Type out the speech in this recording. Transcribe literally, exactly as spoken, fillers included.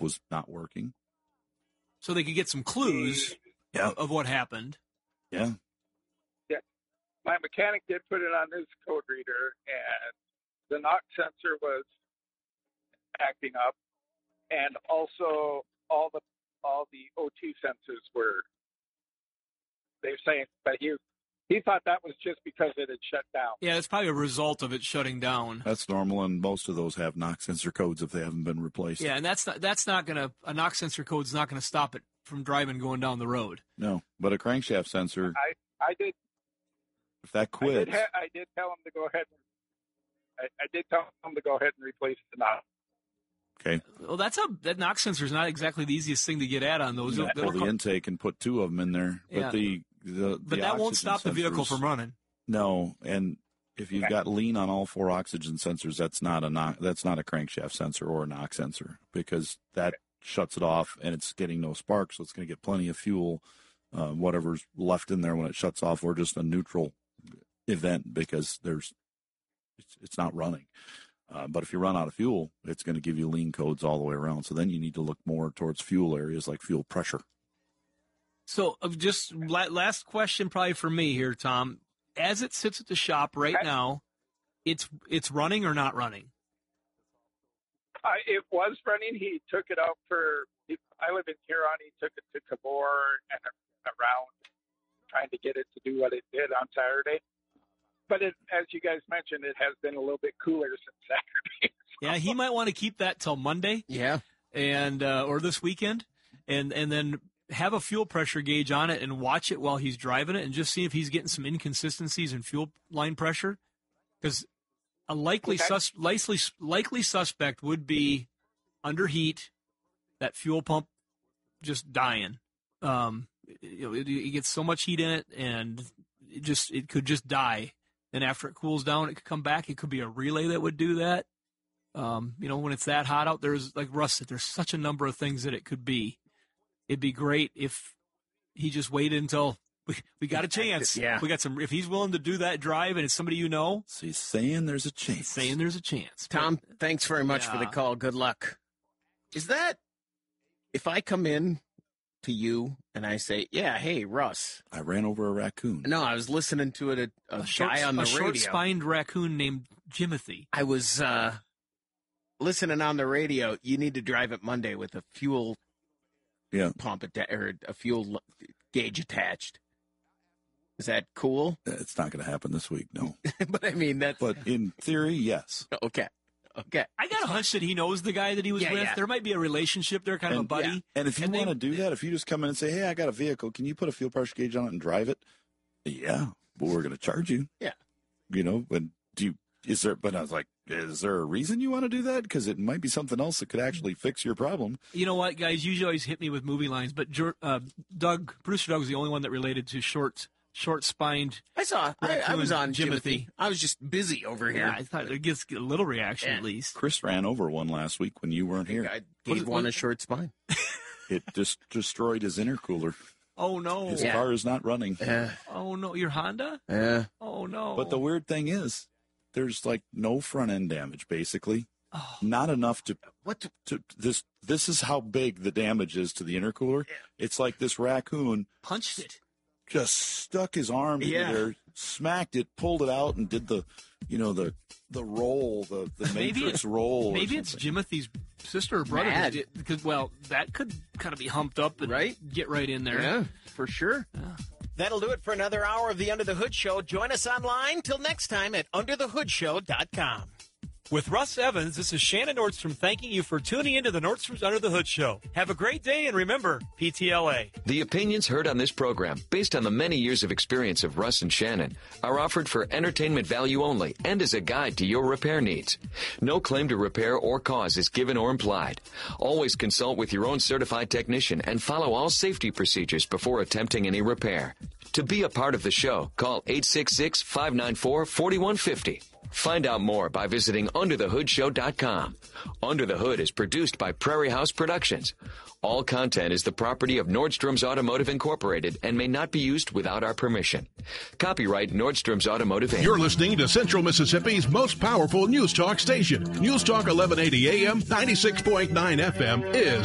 was not working. So they could get some clues yeah. of what happened. Yeah. Yeah. My mechanic did put it on his code reader, and the knock sensor was acting up, and also all the all the O two sensors were. They're saying, but he he thought that was just because it had shut down. Yeah, it's probably a result of it shutting down. That's normal, and most of those have knock sensor codes if they haven't been replaced. Yeah, and that's not that's not gonna a knock sensor code's not gonna stop it from driving going down the road. No, but a crankshaft sensor. I I did. If that quits, I did, ha- I did tell him to go ahead. And, I, I did tell him to go ahead and replace the knock. Okay. Well, that's a that knock sensor is not exactly the easiest thing to get at on those. You pull the intake and put two of them in there, but Yeah. the the But the that won't oxygen stop the vehicle sensors- from running. No, and if you've got lean on all four oxygen sensors, that's not a knock, that's not a crankshaft sensor or a knock sensor, because that shuts it off and it's getting no spark, so it's going to get plenty of fuel, uh, whatever's left in there when it shuts off, or just a neutral event because there's it's, it's not running. Uh, but if you run out of fuel, it's going to give you lean codes all the way around. So then you need to look more towards fuel areas like fuel pressure. So uh, just la- last question probably for me here, Tom. As it sits at the shop right now, it's it's running or not running? Uh, it was running. He took it out for. He, I live in Huron. He took it to Cabor and around, trying to get it to do what it did on Saturday. But it, as you guys mentioned, it has been a little bit cooler since Saturday. Yeah, he might want to keep that till Monday. Yeah, and uh, or this weekend, and and then have a fuel pressure gauge on it and watch it while he's driving it, and just see if he's getting some inconsistencies in fuel line pressure. Because a likely Okay. sus likely likely suspect would be under heat, that fuel pump just dying. Um, you know, it, it gets so much heat in it, and it just it could just die. And after it cools down, it could come back. It could be a relay that would do that. Um, you know, when it's that hot out, there's, like Russ said, there's such a number of things that it could be. It'd be great if he just waited until we, we got a chance. Yeah. We got some, if he's willing to do that drive and it's somebody you know. So he's saying there's a chance. Saying there's a chance. Tom, thanks very much Yeah. for the call. Good luck. Is that, if I come in to you and I say, yeah, hey, Russ. I ran over a raccoon. No, I was listening to it, a, a, A, short, guy on the a radio. short-spined raccoon named Jimothy. I was uh, listening on the radio. You need to drive it Monday with a fuel Yeah. pump atta- or a fuel gauge attached. Is that cool? It's not going to happen this week, no. But I mean, that's But in theory, yes. okay. Okay. I got a hunch that he knows the guy that he was Yeah, with. yeah. There might be a relationship there, kind of a And- buddy. yeah. And if you And they- want to do that, if you just come in and say, hey, I got a vehicle, can you put a fuel pressure gauge on it and drive it? Yeah, but we're going to charge you. Yeah. You know, but do you, is there, but I was like, is there a reason you want to do that? Because it might be something else that could actually fix your problem. You know what, guys? You always hit me with movie lines, but Jor- uh, Doug, producer Doug was the only one that related to short, short-spined. I saw. I, I was on Jimothy. Jimothy. I was just busy over here. Yeah, I thought it gets a little reaction Yeah. at least. Chris ran over one last week when you weren't here. I gave one a short spine. It just destroyed his intercooler. Oh no! His Yeah. car is not running. Yeah. Oh no! Your Honda? Yeah. Oh no! But the weird thing is, there's like no front end damage, basically. Oh. Not enough to What? the- to this. This is how big the damage is to the intercooler. It's like this raccoon punched it. just stuck his arm Yeah. in there, smacked it, pulled it out, and did the, you know, the the roll, the the Maybe matrix it- roll. or Maybe it's something. Jimothy's sister or brother. Mad. that did- Because well, that could kind of be humped up and Right? get right in there. Yeah, for sure. That'll do it for another hour of the Under the Hood Show. Join us online. Till next time at under the hood show dot com. With Russ Evans, this is Shannon Nordstrom thanking you for tuning into the Nordstrom's Under the Hood Show. Have a great day, and remember, P T L A. The opinions heard on this program, based on the many years of experience of Russ and Shannon, are offered for entertainment value only and as a guide to your repair needs. No claim to repair or cause is given or implied. Always consult with your own certified technician and follow all safety procedures before attempting any repair. To be a part of the show, call eight six six, five nine four, four one five zero. Find out more by visiting under the hood show dot com. Under the Hood is produced by Prairie House Productions. All content is the property of Nordstrom's Automotive Incorporated and may not be used without our permission. Copyright Nordstrom's Automotive Incorporated. You're listening to Central Mississippi's most powerful news talk station. News Talk eleven eighty A M, ninety-six point nine F M is